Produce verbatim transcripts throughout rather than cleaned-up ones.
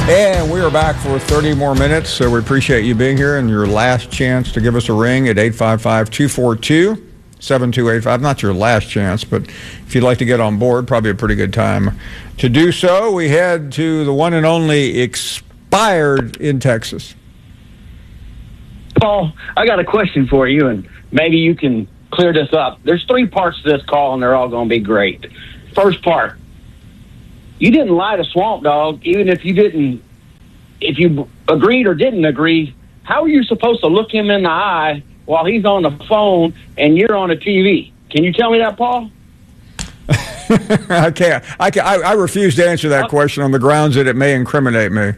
And we are back for thirty more minutes, so we appreciate you being here and your last chance to give us a ring at eight five five, two four two, seven two eight five. Not your last chance, but if you'd like to get on board, probably a pretty good time to do so. We head to the one and only Expired in Texas. Paul, I got a question for you, and maybe you can clear this up. There's three parts to this call, and they're all going to be great. First part, you didn't lie to Swamp Dog, even if you didn't, if you agreed or didn't agree. How are you supposed to look him in the eye while he's on the phone and you're on a T V? Can you tell me that, Paul? I can't. I, can, I, I refuse to answer that question on the grounds that it may incriminate me.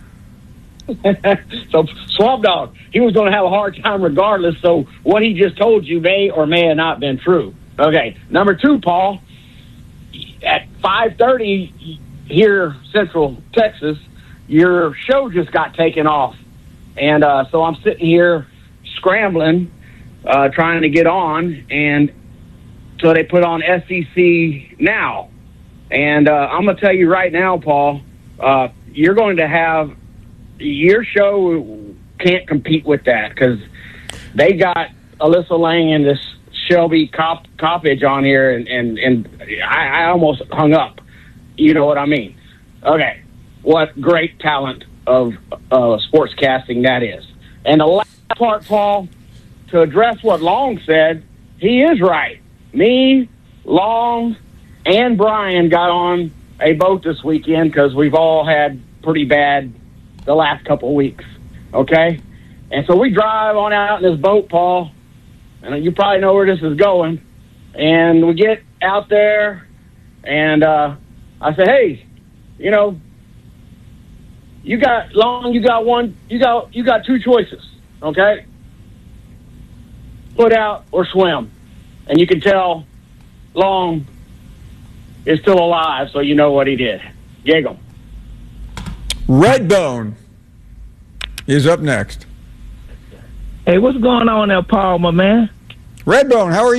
So, Swamp Dog, he was going to have a hard time regardless, so what he just told you may or may have not been true. Okay, number two, Paul, at five thirty here, Central Texas, your show just got taken off. And uh, so I'm sitting here scrambling, uh, trying to get on, and so they put on S E C Now. And uh, I'm going to tell you right now, Paul, uh, you're going to have, your show can't compete with that because they got Alyssa Lang and this Shelby Cop, Coppage on here, and, and, and I, I almost hung up. You know what I mean? Okay. What great talent of uh, sportscasting that is. And the last part, Paul, to address what Long said, he is right. Me, Long, and Brian got on a boat this weekend because we've all had pretty bad the last couple of weeks, okay? And so we drive on out in this boat, Paul, and you probably know where this is going. And we get out there, and uh, I say, hey, you know, you got Long, you got one, you got you got two choices, okay? Put out or swim. And you can tell Long is still alive, so you know what he did. Giggle. Redbone is up next. Hey, what's going on there, Paul, my man? Redbone, how are you?